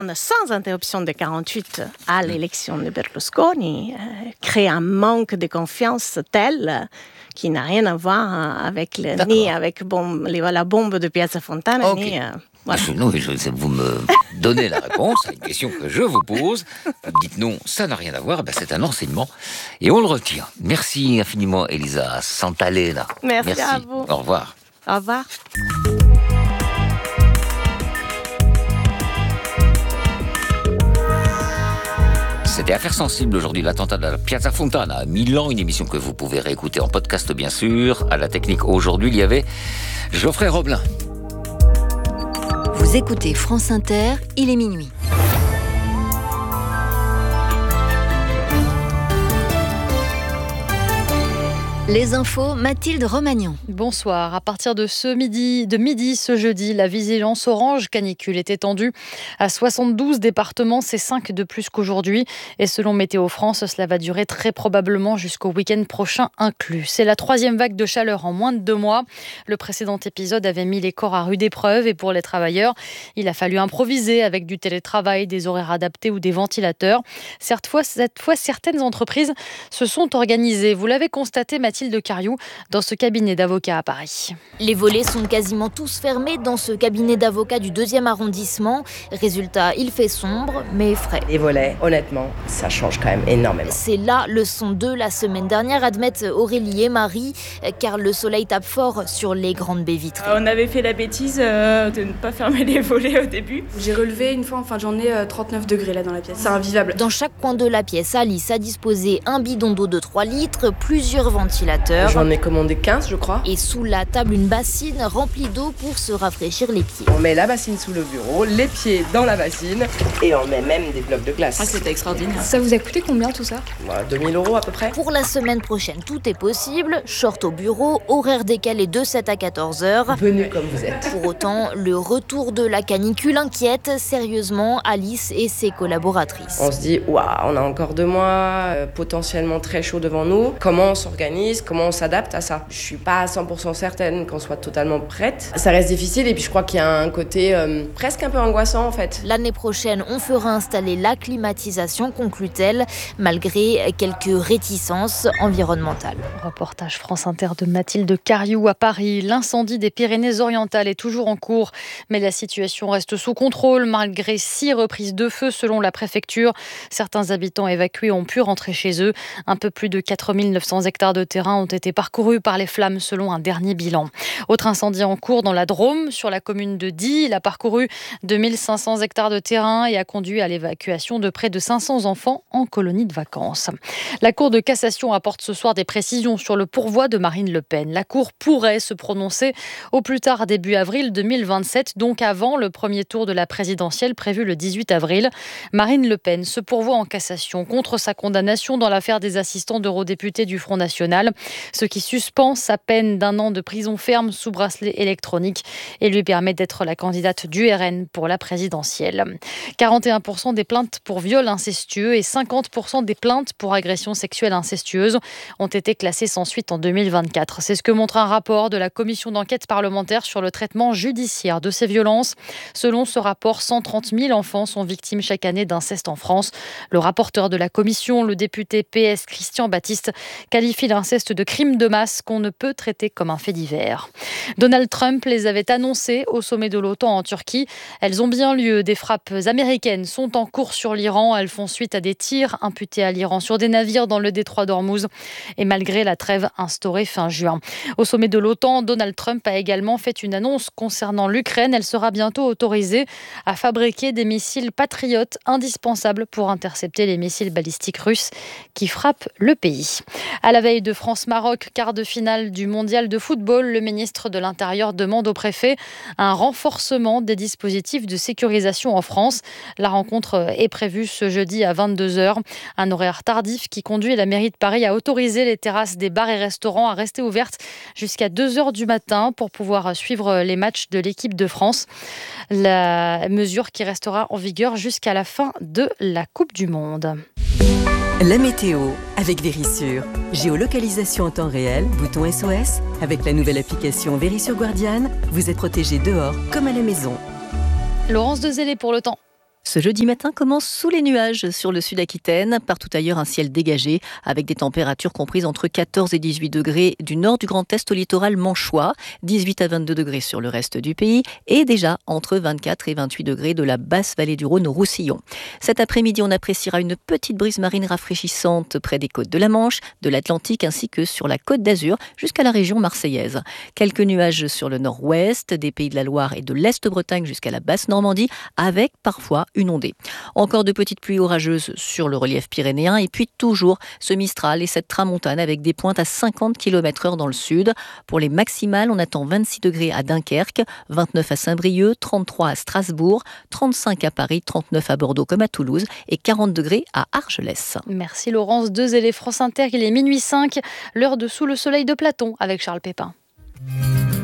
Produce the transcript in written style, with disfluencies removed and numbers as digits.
sans interruption de 48 à l'élection de Berlusconi, crée un manque de confiance tel qui n'a rien à voir avec ni avec la bombe de Piazza Fontana, ni... Voilà. Vous me donnez la réponse à une question que je vous pose. Vous dites non, ça n'a rien à voir. C'est un enseignement et on le retient. Merci infiniment, Elisa Santalena. Merci à vous. Au revoir. Au revoir. C'était Affaires sensibles aujourd'hui, l'attentat de la Piazza Fontana à Milan, une émission que vous pouvez réécouter en podcast bien sûr. À la technique aujourd'hui, il y avait Geoffrey Roblin. Vous écoutez France Inter, il est minuit. Les infos, Mathilde Romagnan. Bonsoir. À partir de midi ce jeudi, la vigilance orange canicule est étendue à 72 départements. C'est 5 de plus qu'aujourd'hui. Et selon Météo France, cela va durer très probablement jusqu'au week-end prochain inclus. C'est la 3e vague de chaleur en moins de 2 mois. Le précédent épisode avait mis les corps à rude épreuve. Et pour les travailleurs, il a fallu improviser avec du télétravail, des horaires adaptés ou des ventilateurs. Cette fois, certaines entreprises se sont organisées. Vous l'avez constaté, Mathilde Cariou, dans ce cabinet d'avocats à Paris. Les volets sont quasiment tous fermés dans ce cabinet d'avocats du 2e arrondissement. Résultat, il fait sombre, mais frais. Les volets, honnêtement, ça change quand même énormément. C'est la leçon 2 la semaine dernière, admettent Aurélie et Marie, car le soleil tape fort sur les grandes baies vitrées. On avait fait la bêtise de ne pas fermer les volets au début. J'ai relevé une fois en fin de journée 39 degrés là dans la pièce. C'est invivable. Dans chaque coin de la pièce, Alice a disposé un bidon d'eau de 3 litres, plusieurs ventilateurs. J'en ai commandé 15, je crois. Et sous la table, une bassine remplie d'eau pour se rafraîchir les pieds. On met la bassine sous le bureau, les pieds dans la bassine et on met même des blocs de glace. C'était extraordinaire. Ça vous a coûté combien tout ça ? 2000 € à peu près. Pour la semaine prochaine, tout est possible. Short au bureau, horaire décalé de 7 à 14 heures. Venez comme vous êtes. Pour autant, le retour de la canicule inquiète sérieusement Alice et ses collaboratrices. On se dit, waouh, on a encore 2 mois, potentiellement très chaud devant nous. Comment on s'organise ? Comment on s'adapte à ça ? Je suis pas à 100% certaine qu'on soit totalement prête. Ça reste difficile et puis je crois qu'il y a un côté presque un peu angoissant en fait. L'année prochaine, on fera installer la climatisation, conclut-elle, malgré quelques réticences environnementales. Reportage France Inter de Mathilde Cariou à Paris. L'incendie des Pyrénées-Orientales est toujours en cours, mais la situation reste sous contrôle malgré 6 reprises de feu selon la préfecture. Certains habitants évacués ont pu rentrer chez eux. Un peu plus de 4900 hectares de terrain ont été parcourus par les flammes selon un dernier bilan. Autre incendie en cours dans la Drôme, sur la commune de Die. Il a parcouru 2500 hectares de terrain et a conduit à l'évacuation de près de 500 enfants en colonie de vacances. La Cour de cassation apporte ce soir des précisions sur le pourvoi de Marine Le Pen. La Cour pourrait se prononcer au plus tard début avril 2027, donc avant le premier tour de la présidentielle prévu le 18 avril. Marine Le Pen se pourvoit en cassation contre sa condamnation dans l'affaire des assistants d'eurodéputés du Front National, ce qui suspend sa peine d'1 an de prison ferme sous bracelet électronique et lui permet d'être la candidate du RN pour la présidentielle. 41% des plaintes pour viol incestueux et 50% des plaintes pour agression sexuelle incestueuse ont été classées sans suite en 2024. C'est ce que montre un rapport de la commission d'enquête parlementaire sur le traitement judiciaire de ces violences. Selon ce rapport, 130 000 enfants sont victimes chaque année d'inceste en France. Le rapporteur de la commission, le député PS Christian Baptiste, qualifie l'inceste de crime de masse qu'on ne peut traiter comme un fait divers. Donald Trump les avait annoncées au sommet de l'OTAN en Turquie. Elles ont bien lieu. Des frappes américaines sont en cours sur l'Iran. Elles font suite à des tirs imputés à l'Iran sur des navires dans le détroit d'Ormuz. Et malgré la trêve instaurée fin juin. Au sommet de l'OTAN, Donald Trump a également fait une annonce concernant l'Ukraine. Elle sera bientôt autorisée à fabriquer des missiles patriotes indispensables pour intercepter les missiles balistiques russes qui frappent le pays. À la veille de France-Maroc, quart de finale du mondial de football, le ministre de l'Intérieur demande au préfet un renforcement des dispositifs de sécurisation en France. La rencontre est prévue ce jeudi à 22h. Un horaire tardif qui conduit la mairie de Paris à autoriser les terrasses des bars et restaurants à rester ouvertes jusqu'à 2h du matin pour pouvoir suivre les matchs de l'équipe de France. La mesure qui restera en vigueur jusqu'à la fin de la Coupe du Monde. La météo avec Verisure. Géolocalisation en temps réel, bouton SOS. Avec la nouvelle application Verisure Guardian, vous êtes protégé dehors comme à la maison. Laurence Dezellé pour le temps. Ce jeudi matin commence sous les nuages sur le Sud-Aquitaine. Partout ailleurs, un ciel dégagé avec des températures comprises entre 14 et 18 degrés du nord du Grand Est au littoral manchois, 18 à 22 degrés sur le reste du pays et déjà entre 24 et 28 degrés de la basse vallée du Rhône au Roussillon. Cet après-midi, on appréciera une petite brise marine rafraîchissante près des côtes de la Manche, de l'Atlantique ainsi que sur la Côte d'Azur jusqu'à la région marseillaise. Quelques nuages sur le nord-ouest, des Pays de la Loire et de l'Est-Bretagne jusqu'à la basse Normandie avec parfois une ondée. Encore de petites pluies orageuses sur le relief pyrénéen et puis toujours ce Mistral et cette tramontane avec des pointes à 50 km/h dans le sud. Pour les maximales, on attend 26 degrés à Dunkerque, 29 à Saint-Brieuc, 33 à Strasbourg, 35 à Paris, 39 à Bordeaux comme à Toulouse et 40 degrés à Argelès. Merci Laurence Dezélé, France Inter, il est minuit 05, l'heure de Sous le soleil de Platon avec Charles Pépin.